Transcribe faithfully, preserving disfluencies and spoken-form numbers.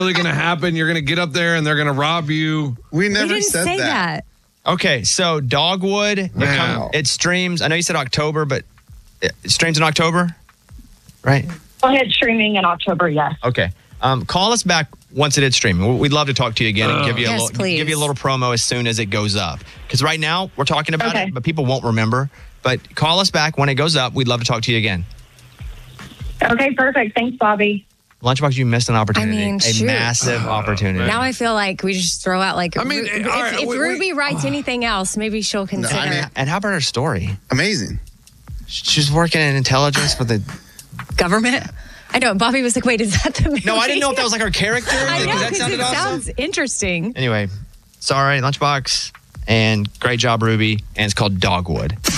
really going to happen. You're going to get up there and they're going to rob you. We We never didn't said say that. that. Okay, so Dogwood, it, Wow. come, it streams. I know you said October, but it streams in October, right? Go ahead, streaming in October, yes. Okay. Um, call us back once it is streaming. We'd love to talk to you again and give you a Yes, little, please. give you a little promo as soon as it goes up. Because right now we're talking about Okay. it, but people won't remember. But call us back when it goes up. We'd love to talk to you again. Okay, perfect. Thanks, Bobby. Lunchbox, you missed an opportunity. mean, a shoot. massive opportunity. Now I feel like we just throw out like. I mean, Ru- if, all right, if we- Ruby we- writes anything else, maybe she'll consider. I mean- And how about her story? Amazing. She's working in intelligence for the. government. I know. Bobby was like, "Wait, is that the movie?" No, I didn't know if that was like her character. I know that because sounded it awesome. sounds interesting. Anyway, sorry, Lunchbox, and great job, Ruby. And it's called Dogwood.